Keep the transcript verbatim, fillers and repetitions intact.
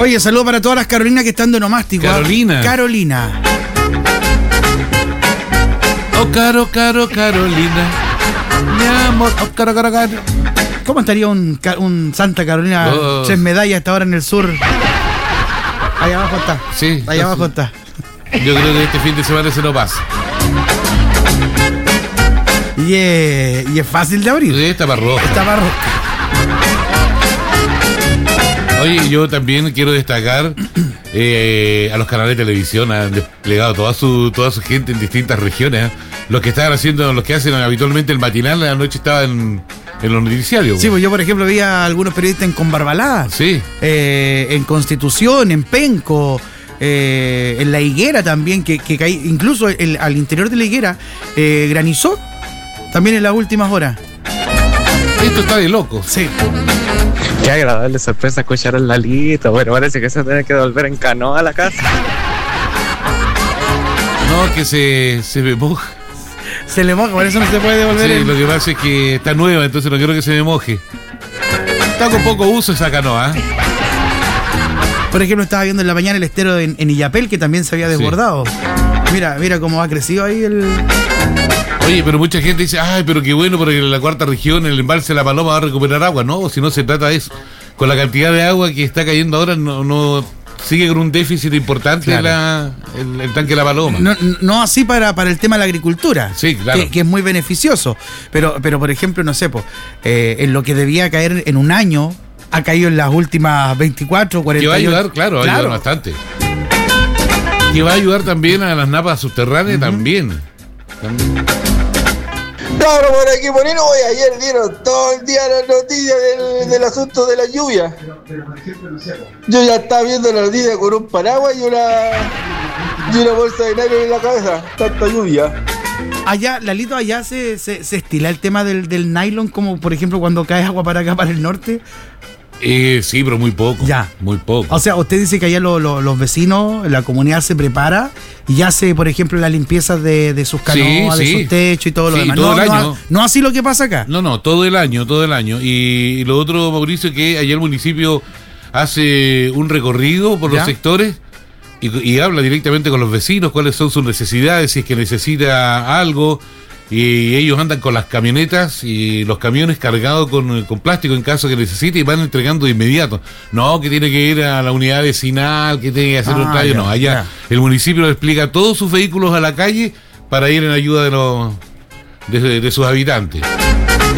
Oye, saludo para todas las Carolinas que están de nomástico. Carolina. ¿eh? Carolina. Oh, caro, caro, Carolina. Mi amor, oh, caro, caro, caro. ¿Cómo estaría un, un Santa Carolina Oh. tres medallas hasta ahora en el sur? Ahí abajo está. Sí. Ahí abajo está. Yo creo que este fin de semana se nos pasa. Y es, y es fácil de abrir. Sí, está barroca. Está barroca. Oye, yo también quiero destacar eh, a los canales de televisión, han desplegado toda su toda su gente en distintas regiones. ¿eh? Los que estaban haciendo, los que hacen habitualmente el matinal, la noche estaban en los noticiarios. Sí, pues yo por ejemplo vi a algunos periodistas en Conbarbalá, Sí. eh, en Constitución, en Penco, eh, en La Higuera también, que, que caí, incluso el, al interior de La Higuera eh, granizó también en las últimas horas. Esto está de locos. Sí. Qué agradable sorpresa escuchar al Lalito. Bueno, parece que se tiene que volver en canoa a la casa. No, que se, se me moja. Se le moja, por eso no se puede devolver. Sí, el... lo que pasa es que está nueva, entonces no quiero que se me moje. Está con poco uso esa canoa. ¿eh? Por ejemplo, estaba viendo en la mañana el estero en, en Illapel, que también se había desbordado. Sí. Mira, mira cómo ha crecido ahí el... Oye, pero mucha gente dice, ay, pero qué bueno, porque en la cuarta región, el embalse de La Paloma va a recuperar agua. No, si no se trata de eso. Con la cantidad de agua que está cayendo ahora, no, no sigue con un déficit importante. Claro. la, el, el tanque de La Paloma. No, no así para, para el tema de la agricultura. Sí, claro. Que, que es muy beneficioso. Pero, pero por ejemplo, no sé, pues, eh, en lo que debía caer en un año, ha caído en las últimas veinticuatro, cuarenta Que va a ayudar, claro, va a ayudar bastante. Que va a ayudar también a las napas subterráneas, uh-huh. también. también. Claro, por aquí, Moreno, hoy ayer dieron todo el día las noticias del, del asunto de la lluvia. Yo ya estaba viendo la noticia con un paraguas y una, y una bolsa de nylon en la cabeza, tanta lluvia. Allá, Lalito, allá se, se, se estila el tema del, del nylon, como por ejemplo cuando cae agua para acá, para el norte. Eh, sí, pero muy poco. Ya. Muy poco. O sea, usted dice que allá lo, lo, los vecinos, la comunidad se prepara y hace, por ejemplo, la limpieza de, de sus canoas, sí, sí. de sus techos y todo lo sí, demás. Todo no, el no, año. No así lo que pasa acá. No, no, todo el año, todo el año. Y, y lo otro, Mauricio, que allá el municipio hace un recorrido por ¿Ya? los sectores y, y habla directamente con los vecinos, cuáles son sus necesidades, si es que necesita algo. Y ellos andan con las camionetas y los camiones cargados con, con plástico en caso que necesite y van entregando de inmediato. No, que tiene que ir a la unidad vecinal, que tiene que hacer ah, un tallo. No, allá ya. el municipio explica a todos sus vehículos a la calle para ir en ayuda de los de, de sus habitantes.